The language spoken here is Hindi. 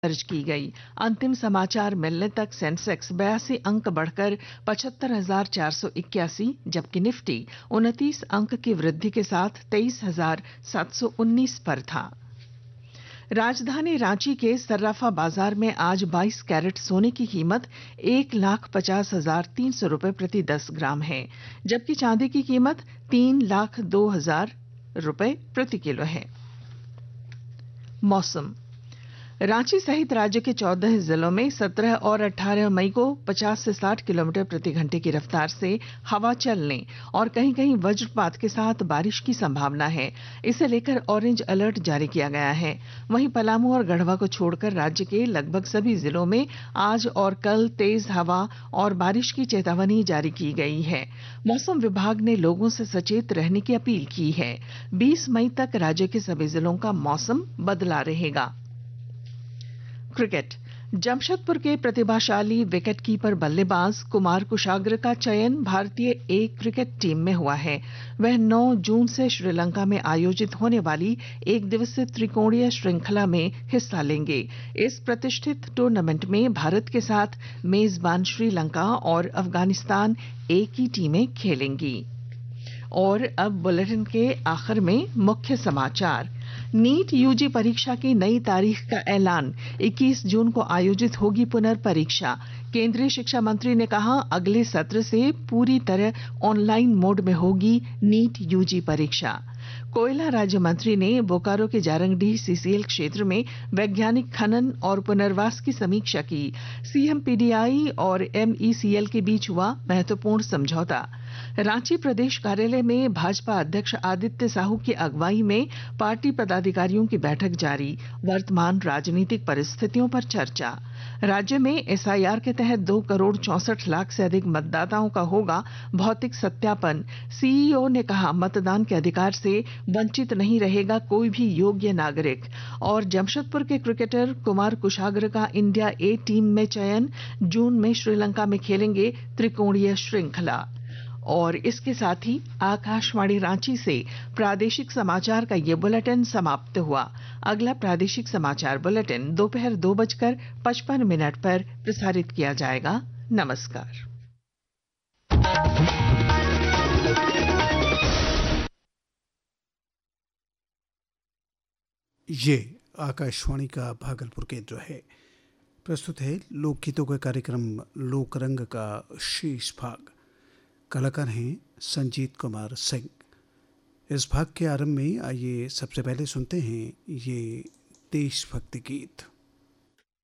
दर्ज की गई। अंतिम समाचार मिलने तक सेंसेक्स 82 अंक बढ़कर 75,481, जबकि निफ्टी 29 अंक की वृद्धि के साथ 23,719 पर था। राजधानी रांची के सर्राफा बाजार में आज 22 कैरेट सोने की कीमत 1,50,300 प्रति 10 ग्राम है, जबकि चांदी की कीमत 3,02,000 प्रति किलो है। मौसम। रांची सहित राज्य के 14 जिलों में 17 और 18 मई को 50 से 60 किलोमीटर प्रति घंटे की रफ्तार से हवा चलने और कहीं कहीं वज्रपात के साथ बारिश की संभावना है। इसे लेकर ऑरेंज अलर्ट जारी किया गया है। वहीं पलामू और गढ़वा को छोड़कर राज्य के लगभग सभी जिलों में आज और कल तेज हवा और बारिश की चेतावनी जारी की गई है। मौसम विभाग ने लोगों से सचेत रहने की अपील की है। 20 मई तक राज्य के सभी जिलों का मौसम बदला रहेगा। क्रिकेट। जमशेदपुर के प्रतिभाशाली विकेटकीपर बल्लेबाज कुमार कुशाग्र का चयन भारतीय ए क्रिकेट टीम में हुआ है। वह 9 जून से श्रीलंका में आयोजित होने वाली एक दिवसीय त्रिकोणीय श्रृंखला में हिस्सा लेंगे। इस प्रतिष्ठित टूर्नामेंट में भारत के साथ मेजबान श्रीलंका और अफगानिस्तान एक ही टीमें खेलेंगी। और अब बुलेटिन के आखिर में मुख्य समाचार। नीट यूजी परीक्षा की नई तारीख का ऐलान। 21 जून को आयोजित होगी पुनर्परीक्षा। केंद्रीय शिक्षा मंत्री ने कहा, अगले सत्र से पूरी तरह ऑनलाइन मोड में होगी नीट यूजी परीक्षा। कोयला राज्य मंत्री ने बोकारो के जारंगडीह सीसीएल क्षेत्र में वैज्ञानिक खनन और पुनर्वास की समीक्षा की। सीएम पीडीआई और एमईसीएल के बीच हुआ महत्वपूर्ण समझौता। रांची प्रदेश कार्यालय में भाजपा अध्यक्ष आदित्य साहू की अगुवाई में पार्टी पदाधिकारियों की बैठक जारी। वर्तमान राजनीतिक परिस्थितियों पर चर्चा। राज्य में एसआईआर के तहत 2,64,00,000 से अधिक मतदाताओं का होगा भौतिक सत्यापन। सीईओ ने कहा, मतदान के अधिकार से वंचित नहीं रहेगा कोई भी योग्य नागरिक। और जमशेदपुर के क्रिकेटर कुमार कुशाग्र का इंडिया ए टीम में चयन। जून में श्रीलंका में खेलेंगे त्रिकोणीय श्रृंखला। और इसके साथ ही आकाशवाणी रांची से प्रादेशिक समाचार का ये बुलेटिन समाप्त हुआ। अगला प्रादेशिक समाचार बुलेटिन दोपहर 2:55 पर प्रसारित किया जाएगा। नमस्कार। ये आकाशवाणी का भागलपुर केंद्र है। प्रस्तुत है लोकगीतों का कार्यक्रम लोकरंग का शेष भाग। कलाकार हैं संजीत कुमार सिंह। इस भाग के आरंभ में आइए सबसे पहले सुनते हैं ये देशभक्ति गीत।